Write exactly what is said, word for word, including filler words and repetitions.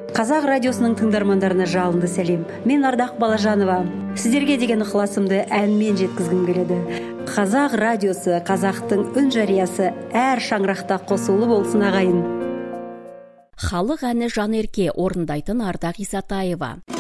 Қазақ радиосының тыңдармандарына жалынды сәлем. Мен Ардақ Балажанова. Сіздерге деген ықыласымды әнмен жеткізгім келеді. Қазақ радиосы, қазақтың үн жариясы әр шаңырақта қосулы болсын ағайын. Халық әні жанерке орындайтын Ардақ Исатаева.